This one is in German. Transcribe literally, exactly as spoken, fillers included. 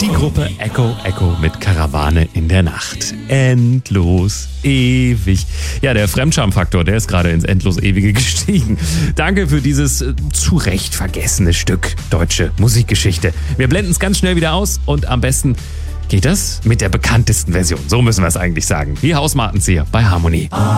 Die Gruppe Echo Echo mit Karawane in der Nacht. Endlos, ewig. Ja, der Fremdschamfaktor, der ist gerade ins endlos Ewige gestiegen. Danke für dieses äh, zu Recht vergessene Stück deutsche Musikgeschichte. Wir blenden es ganz schnell wieder aus und am besten geht das mit der bekanntesten Version. So müssen wir es eigentlich sagen. Die Hausmartenzieher bei Harmonie.